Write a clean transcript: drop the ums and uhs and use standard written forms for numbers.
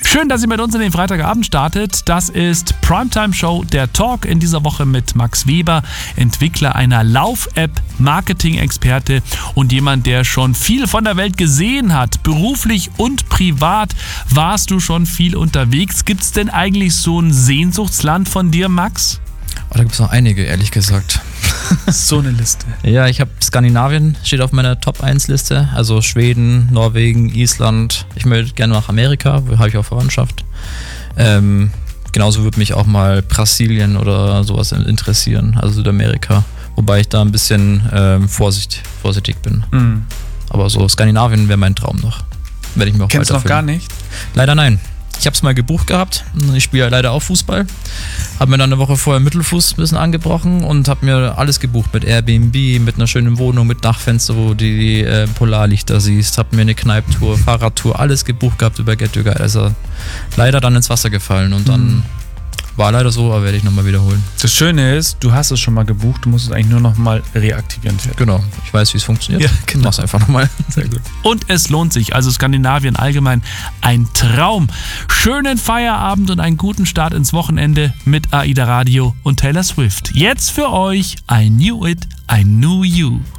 Schön, dass ihr mit uns in den Freitagabend startet. Das ist Primetime Show, der Talk in dieser Woche mit Max Weber, Entwickler einer Lauf-App, Marketing-Experte und jemand, der schon viel von der Welt gesehen hat. Beruflich und privat warst du schon viel unterwegs. Gibt es denn eigentlich so ein Sehnsuchtsland von dir, Max? Oh, da gibt es noch einige, ehrlich gesagt. So eine Liste. Ja, ich habe Skandinavien, steht auf meiner Top-1-Liste. Also Schweden, Norwegen, Island. Ich möchte gerne nach Amerika, wo habe ich auch Verwandtschaft. Genauso würde mich auch mal Brasilien oder sowas interessieren, also Südamerika. Wobei ich da ein bisschen vorsichtig bin. Mhm. Aber so Skandinavien wäre mein Traum noch. Werde ich mir auch Kennst du noch gar nicht? Leider nein. Ich habe es mal gebucht gehabt. Ich spiele ja leider auch Fußball. Habe mir dann eine Woche vorher Mittelfuß ein bisschen angebrochen und habe mir alles gebucht mit Airbnb, mit einer schönen Wohnung, mit Dachfenster, wo du die Polarlichter siehst. Habe mir eine Kneiptour, Fahrradtour, alles gebucht gehabt über Get Together. Also leider dann ins Wasser gefallen und dann war leider so, aber werde ich nochmal wiederholen. Das Schöne ist, du hast es schon mal gebucht, du musst es eigentlich nur nochmal reaktivieren. Genau, ich weiß, wie es funktioniert. Ja, genau. Mach's einfach nochmal. Sehr gut. Und es lohnt sich, also Skandinavien allgemein ein Traum. Schönen Feierabend und einen guten Start ins Wochenende mit AIDA Radio und Taylor Swift. Jetzt für euch I Knew It, I Knew You.